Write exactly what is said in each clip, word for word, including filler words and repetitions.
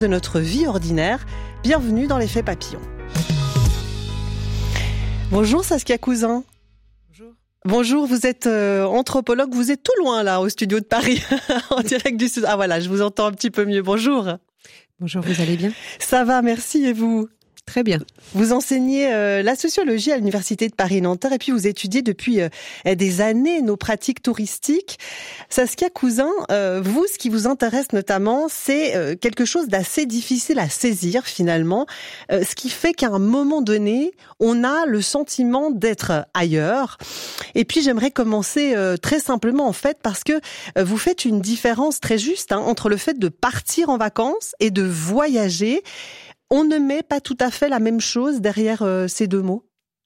de notre vie ordinaire. Bienvenue dans l'effet papillon. Bonjour Saskia Cousin. Bonjour. Bonjour, vous êtes euh, anthropologue, vous êtes tout loin là au studio de Paris, en direct du sud. Ah voilà, je vous entends un petit peu mieux. Bonjour. Bonjour, vous allez bien ? Ça va, merci, et vous ? Très bien. Vous enseignez euh, la sociologie à l'Université de Paris-Nanterre et puis vous étudiez depuis euh, des années nos pratiques touristiques. Saskia Cousin, euh, vous, ce qui vous intéresse notamment, c'est euh, quelque chose d'assez difficile à saisir finalement, euh, ce qui fait qu'à un moment donné, on a le sentiment d'être ailleurs. Et puis j'aimerais commencer euh, très simplement en fait parce que euh, vous faites une différence très juste hein, entre le fait de partir en vacances et de voyager. On ne met pas tout à fait la même chose derrière euh, ces deux mots ?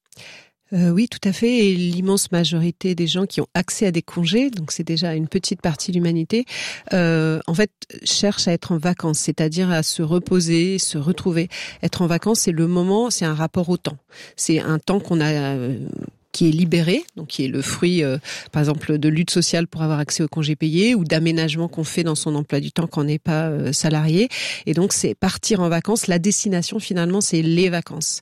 euh, Oui, tout à fait. Et l'immense majorité des gens qui ont accès à des congés, donc c'est déjà une petite partie de l'humanité, euh, en fait, cherchent à être en vacances, c'est-à-dire à se reposer, se retrouver. Être en vacances, c'est le moment, c'est un rapport au temps. C'est un temps qu'on a... Euh, qui est libéré, donc qui est le fruit, euh, par exemple, de lutte sociale pour avoir accès aux congés payés ou d'aménagement qu'on fait dans son emploi du temps quand on n'est pas euh, salarié. Et donc, c'est partir en vacances. La destination, finalement, c'est les vacances.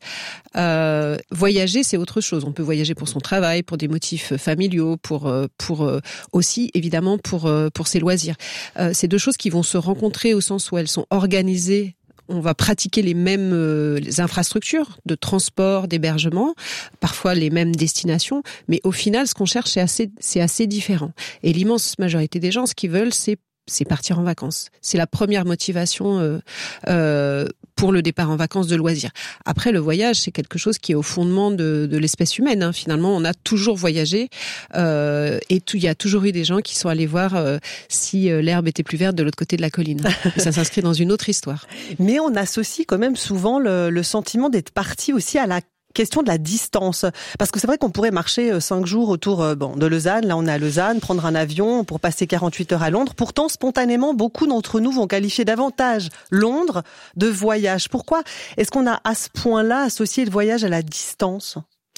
Euh, voyager, c'est autre chose. On peut voyager pour son travail, pour des motifs familiaux, pour euh, pour euh, aussi, évidemment, pour euh, pour ses loisirs. Euh, c'est deux choses qui vont se rencontrer au sens où elles sont organisées. On va pratiquer les mêmes euh, les infrastructures de transport, d'hébergement, parfois les mêmes destinations, mais au final, ce qu'on cherche, c'est assez, c'est assez différent. Et l'immense majorité des gens, ce qu'ils veulent, c'est c'est partir en vacances. C'est la première motivation euh, euh, pour le départ en vacances de loisirs. Après, le voyage, c'est quelque chose qui est au fondement de, de l'espèce humaine. Hein. Finalement, on a toujours voyagé euh, et il y a toujours eu des gens qui sont allés voir euh, si euh, l'herbe était plus verte de l'autre côté de la colline. Et ça s'inscrit dans une autre histoire. Mais on associe quand même souvent le, le sentiment d'être parti aussi à la question de la distance, parce que c'est vrai qu'on pourrait marcher cinq jours autour bon, de Lausanne, là on est à Lausanne, prendre un avion pour passer quarante-huit heures à Londres. Pourtant, spontanément, beaucoup d'entre nous vont qualifier davantage Londres de voyage. Pourquoi est-ce qu'on a à ce point-là associé le voyage à la distance ?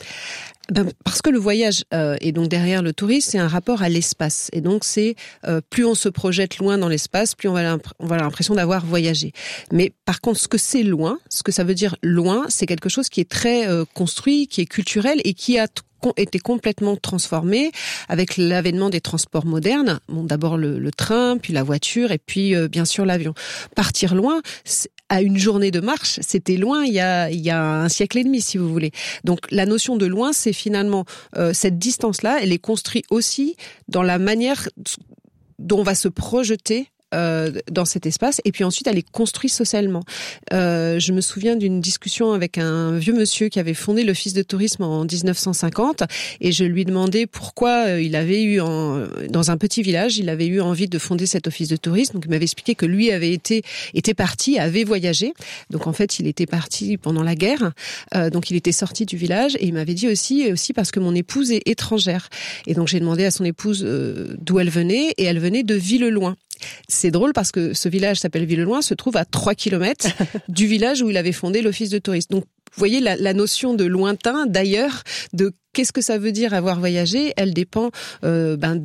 Ben, parce que le voyage, euh, et donc derrière le tourisme, c'est un rapport à l'espace. Et donc c'est, euh, plus on se projette loin dans l'espace, plus on va, l'impr- on va avoir l'impression d'avoir voyagé. Mais par contre, ce que c'est loin, ce que ça veut dire loin, c'est quelque chose qui est très euh, construit, qui est culturel et qui a t- été complètement transformé avec l'avènement des transports modernes. Bon, d'abord le, le train, puis la voiture, et puis euh, bien sûr l'avion. Partir loin, à une journée de marche, c'était loin il y a il y a un siècle et demi, si vous voulez. Donc la notion de loin, c'est finalement euh, cette distance-là, elle est construite aussi dans la manière dont on va se projeter Euh, dans cet espace, et puis ensuite elle est construite socialement. Euh, je me souviens d'une discussion avec un vieux monsieur qui avait fondé l'Office de tourisme en dix-neuf cent cinquante, et je lui demandais pourquoi euh, il avait eu, en, dans un petit village, il avait eu envie de fonder cet office de tourisme. Donc il m'avait expliqué que lui avait été, était parti, avait voyagé. Donc en fait il était parti pendant la guerre, euh, donc il était sorti du village, et il m'avait dit aussi, et aussi parce que mon épouse est étrangère. Et donc j'ai demandé à son épouse euh, d'où elle venait, et elle venait de Villeloin. C'est drôle parce que ce village s'appelle Villeloin, se trouve à trois kilomètres du village où il avait fondé l'office de tourisme. Donc, vous voyez, la, la notion de lointain, d'ailleurs, de qu'est-ce que ça veut dire avoir voyagé, elle dépend euh, ben,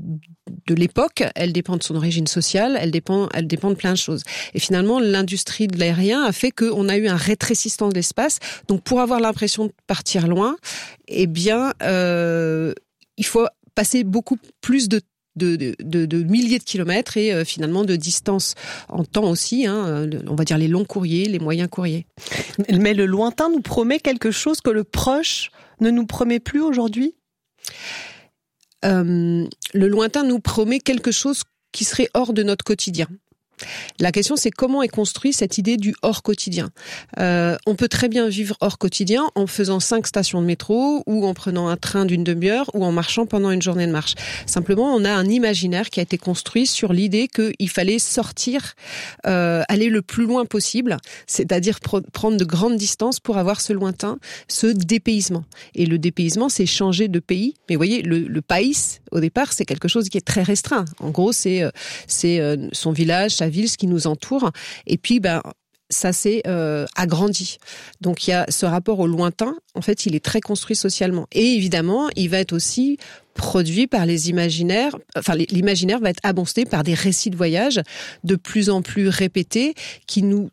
de l'époque, elle dépend de son origine sociale, elle dépend, elle dépend de plein de choses. Et finalement, l'industrie de l'aérien a fait qu'on a eu un rétrécissement de l'espace. Donc, pour avoir l'impression de partir loin, eh bien, euh, il faut passer beaucoup plus de temps. De, de, de, de milliers de kilomètres et euh, finalement de distance en temps aussi, hein, on va dire les longs courriers, les moyens courriers. Mais le lointain nous promet quelque chose que le proche ne nous promet plus aujourd'hui ? euh, Le lointain nous promet quelque chose qui serait hors de notre quotidien. La question, c'est comment est construite cette idée du hors quotidien. Euh, on peut très bien vivre hors quotidien en faisant cinq stations de métro ou en prenant un train d'une demi-heure ou en marchant pendant une journée de marche. Simplement, on a un imaginaire qui a été construit sur l'idée qu'il fallait sortir, euh, aller le plus loin possible, c'est-à-dire pro- prendre de grandes distances pour avoir ce lointain, ce dépaysement. Et le dépaysement, c'est changer de pays. Mais vous voyez, le, le pays, au départ, c'est quelque chose qui est très restreint. En gros, c'est, c'est son village, sa ville, ce qui nous entoure. Et puis, ben, ça s'est euh, agrandi. Donc, il y a ce rapport au lointain. En fait, il est très construit socialement. Et évidemment, il va être aussi produit par les imaginaires. Enfin, l'imaginaire va être abondé par des récits de voyage de plus en plus répétés qui nous